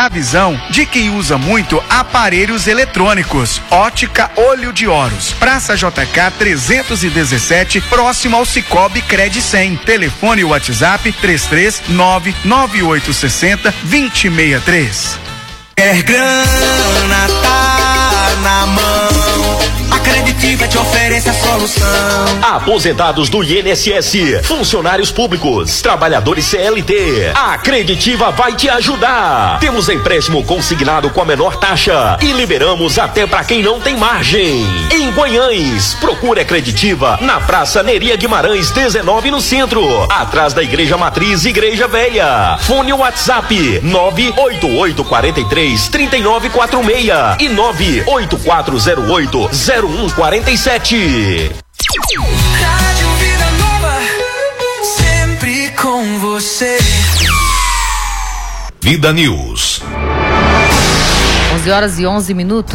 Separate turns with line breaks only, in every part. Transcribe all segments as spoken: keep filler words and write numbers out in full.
a visão de quem usa muito aparelhos eletrônicos. Ótica Olho de Horus, Praça J K trezentos e dezessete, próximo ao Cicobi Cred cem. Telefone e WhatsApp três três nove nove oito seis zero dois zero seis três.
Quer grana, tá na mão. A Creditiva te oferece a solução.
Aposentados do I N S S, funcionários públicos, trabalhadores C L T. A Creditiva vai te ajudar. Temos empréstimo consignado com a menor taxa e liberamos até para quem não tem margem. Em Guanhães, procure a Creditiva na Praça Neria Guimarães dezenove no centro, atrás da Igreja Matriz Igreja Velha. Fone WhatsApp nove oito oito quatro três três nove quatro seis e nove oito quatro zero oito zero um quatro sete.
Rádio Vida Nova, sempre com você.
Vida News.
onze horas e onze minutos.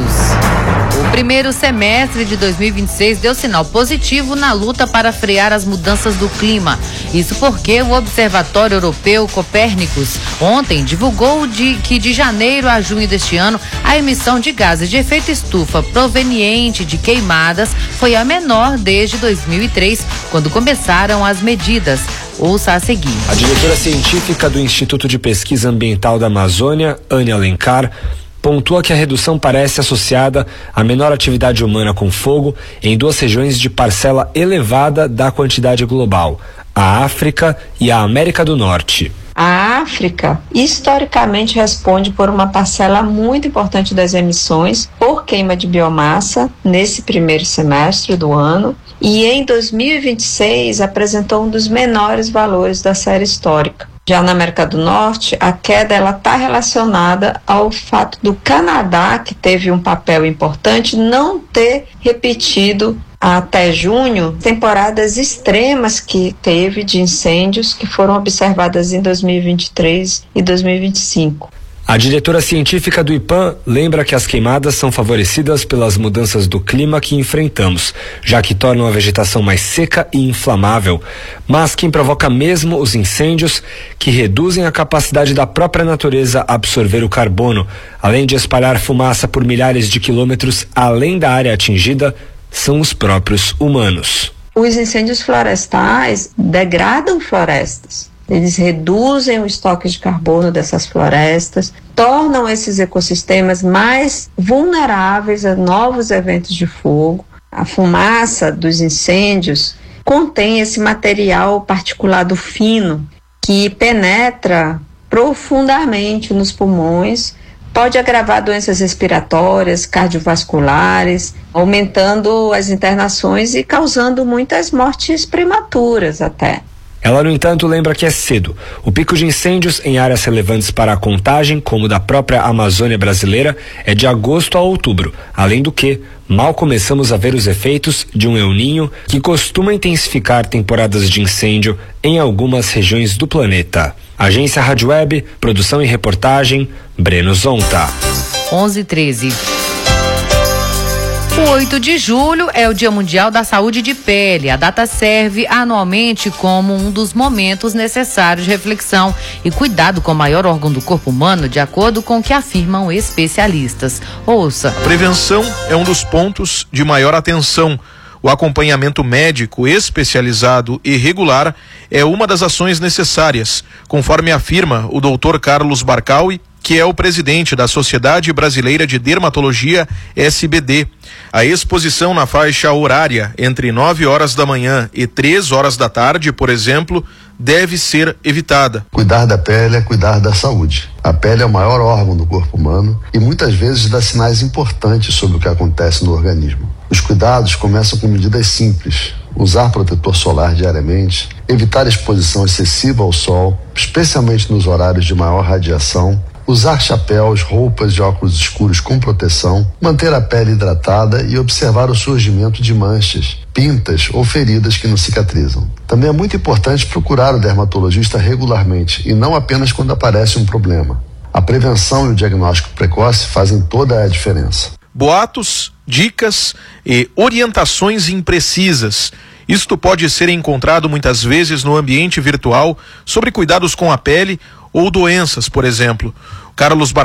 O primeiro semestre de dois mil e vinte e seis deu sinal positivo na luta para frear as mudanças do clima. Isso porque o Observatório Europeu Copérnicos ontem divulgou de, que de janeiro a junho deste ano a emissão de gases de efeito estufa proveniente de queimadas foi a menor desde dois mil e três, quando começaram as medidas. Ouça a seguir.
A diretora científica do Instituto de Pesquisa Ambiental da Amazônia, Ania Alencar, pontua que a redução parece associada à menor atividade humana com fogo em duas regiões de parcela elevada da quantidade global, a África e a América do Norte.
A África, historicamente, responde por uma parcela muito importante das emissões por queima de biomassa nesse primeiro semestre do ano e em dois mil e vinte e seis apresentou um dos menores valores da série histórica. Já na América do Norte, a queda ela está relacionada ao fato do Canadá, que teve um papel importante, não ter repetido até junho temporadas extremas que teve de incêndios que foram observadas em dois mil e vinte e três e dois mil e vinte e cinco.
A diretora científica do IPAM lembra que as queimadas são favorecidas pelas mudanças do clima que enfrentamos, já que tornam a vegetação mais seca e inflamável, mas quem provoca mesmo os incêndios, que reduzem a capacidade da própria natureza absorver o carbono, além de espalhar fumaça por milhares de quilômetros além da área atingida, são os próprios humanos.
Os incêndios florestais degradam florestas. Eles reduzem o estoque de carbono dessas florestas, tornam esses ecossistemas mais vulneráveis a novos eventos de fogo. A fumaça dos incêndios contém esse material particulado fino que penetra profundamente nos pulmões, pode agravar doenças respiratórias, cardiovasculares, aumentando as internações e causando muitas mortes prematuras até.
Ela, no entanto, lembra que é cedo. O pico de incêndios em áreas relevantes para a contagem, como da própria Amazônia brasileira, é de agosto a outubro. Além do que, mal começamos a ver os efeitos de um El Niño que costuma intensificar temporadas de incêndio em algumas regiões do planeta. Agência Rádio Web, produção e reportagem, Breno Zonta.
onze e treze. O oito de julho é o Dia Mundial da Saúde de Pele. A data serve anualmente como um dos momentos necessários de reflexão e cuidado com o maior órgão do corpo humano, de acordo com o que afirmam especialistas. Ouça.
A prevenção é um dos pontos de maior atenção. O acompanhamento médico especializado e regular é uma das ações necessárias, conforme afirma o doutor Carlos Barcaui, que é o presidente da Sociedade Brasileira de Dermatologia, S B D. A exposição na faixa horária entre nove horas da manhã e três horas da tarde, por exemplo, deve ser evitada.
Cuidar da pele é cuidar da saúde. A pele é o maior órgão do corpo humano e muitas vezes dá sinais importantes sobre o que acontece no organismo. Os cuidados começam com medidas simples: usar protetor solar diariamente, evitar exposição excessiva ao sol, especialmente nos horários de maior radiação, usar chapéus, roupas e óculos escuros com proteção, manter a pele hidratada e observar o surgimento de manchas, pintas ou feridas que não cicatrizam. Também é muito importante procurar o dermatologista regularmente e não apenas quando aparece um problema. A prevenção e o diagnóstico precoce fazem toda a diferença.
Boatos, dicas e orientações imprecisas. Isto pode ser encontrado muitas vezes no ambiente virtual sobre cuidados com a pele ou doenças, por exemplo. Carlos Bar